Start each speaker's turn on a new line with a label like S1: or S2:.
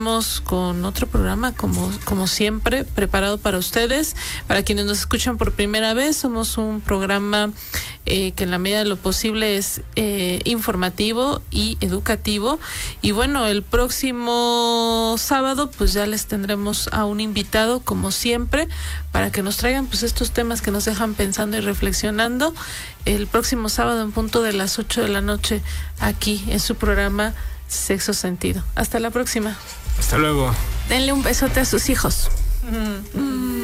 S1: Con otro programa como siempre preparado para ustedes. Para quienes nos escuchan por primera vez, somos un programa que en la medida de lo posible es informativo y educativo. Y bueno, el próximo sábado pues ya les tendremos a un invitado como siempre para que nos traigan pues estos temas que nos dejan pensando y reflexionando. El próximo sábado en punto de las 8 de la noche aquí en su programa Sexo Sentido. Hasta la próxima.
S2: Hasta luego.
S1: Denle un besote a sus hijos.